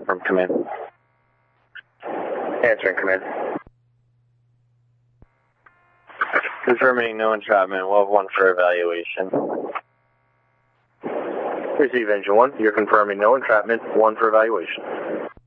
from command. Answering command. Confirming no entrapment. We'll have 1 for evaluation. Receive engine 1. You're confirming no entrapment. 1 for evaluation.